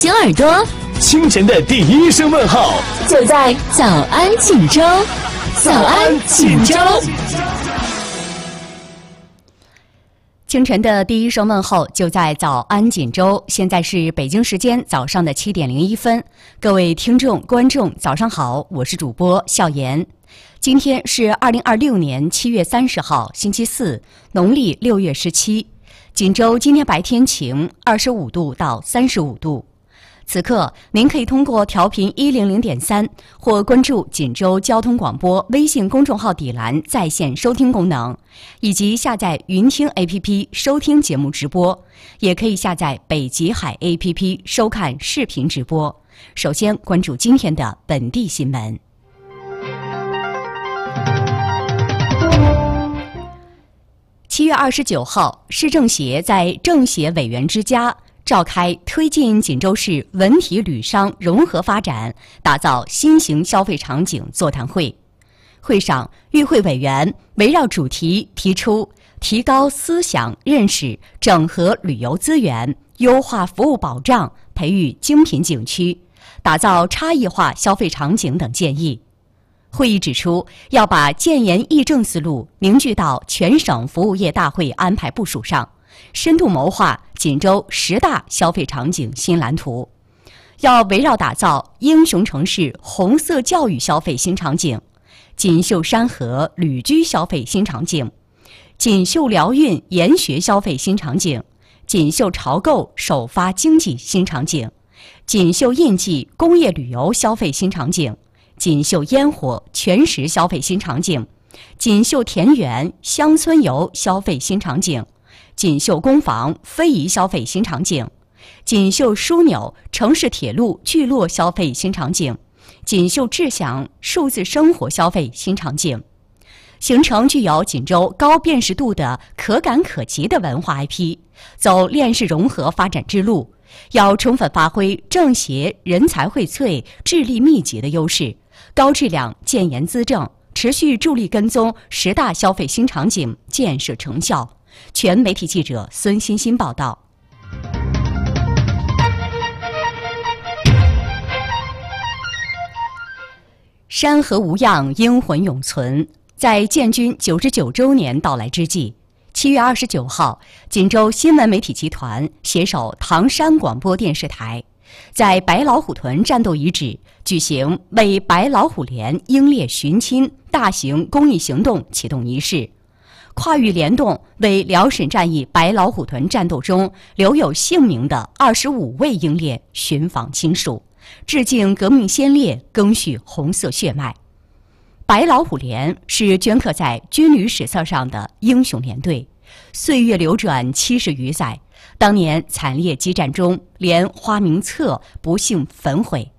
紧耳朵， 清晨的第一声问候就在早安锦州。早安锦州。清晨的第一声问候就在早安锦州。现在是北京时间早上的7点01分。各位听众、观众，早上好，我是主播笑言。今天是2026年7月30号，星期四，农历6月17。锦州今天白天晴，25度到35度。此刻，您可以通过调频100.3或关注锦州交通广播微信公众号底栏在线收听功能，以及下载云听 APP 收听节目直播，也可以下载北极海 APP 收看视频直播。首先关注今天的本地新闻。7月29号，市政协在政协委员之家召开推进锦州市文体旅商融合发展，打造新型消费场景座谈会。会上，与会委员围绕主题提出提高思想认识、整合旅游资源、优化服务保障、培育精品景区、打造差异化消费场景等建议。会议指出，要把建言议政思路凝聚到全省服务业大会安排部署上，深度谋划锦州10大消费场景新蓝图，要围绕打造英雄城市红色教育消费新场景、锦绣山河旅居消费新场景、锦绣辽韵研学消费新场景、锦绣潮购首发经济新场景、锦绣印记工业旅游消费新场景、锦绣烟火全食消费新场景、锦绣田园乡村游消费新场景、锦绣工坊非遗消费新场景、锦绣枢纽城市铁路聚落消费新场景、锦绣智享数字生活消费新场景，形成具有锦州高辨识度的可感可及的文化 IP， 走链式融合发展之路。要充分发挥政协人才荟萃、智力密集的优势，高质量建言资政，持续助力跟踪10大消费新场景建设成效。全媒体记者孙欣欣报道。山河无恙，英魂永存。在建军99周年到来之际，7月29号，锦州新闻媒体集团携手唐山广播电视台，在白老虎屯战斗遗址举行为白老虎连英烈寻亲大型公益行动启动仪式，跨域联动为辽沈战役白老虎屯战斗中留有姓名的25位英烈寻访亲属，致敬革命先烈，赓续红色血脉。白老虎连是镌刻在军旅史册上的英雄连队，岁月流转70余载，当年惨烈激战中，连花名册不幸焚毁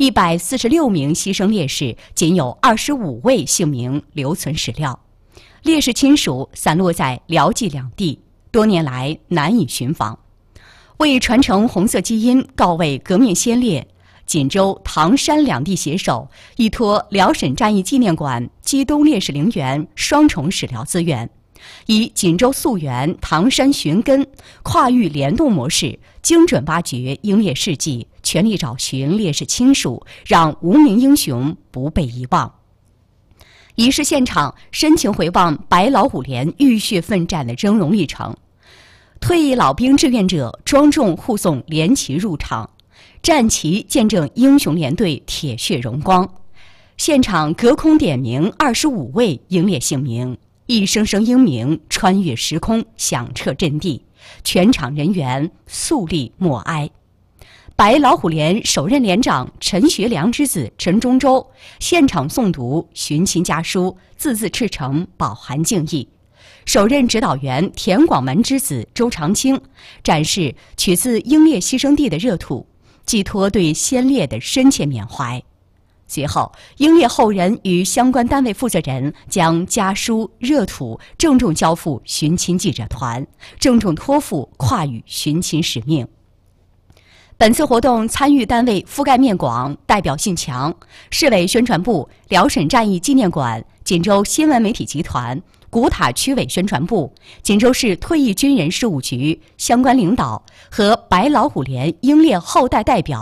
，146名牺牲烈士，仅有25位姓名留存史料。烈士亲属散落在辽冀两地，多年来难以寻访。为传承红色基因，告慰革命先烈，锦州、唐山两地携手，依托辽沈战役纪念馆冀东烈士陵园双重史料资源，以锦州溯源、唐山寻根跨域联动模式，精准挖掘英烈事迹，全力找寻烈士亲属，让无名英雄不被遗忘。仪式现场深情回望白老虎连浴血奋战的峥嵘历程，退役老兵志愿者庄重护送连旗入场，战旗见证英雄连队铁血荣光。现场隔空点名25位英烈姓名，一声声英名穿越时空，响彻阵地，全场人员肃立默哀。白老虎连首任连长陈学良之子陈忠洲现场诵读寻亲家书，字字赤诚，饱含敬意。首任指导员田广门之子周长青展示取自英烈牺牲地的热土，寄托对先烈的深切缅怀。随后，英烈后人与相关单位负责人将家书、热土郑重交付寻亲记者团，郑重托付跨域寻亲使命。本次活动参与单位覆盖面广，代表性强，市委宣传部、辽沈战役纪念馆、锦州新闻媒体集团、古塔区委宣传部、锦州市退役军人事务局相关领导和白老虎连英烈后代代表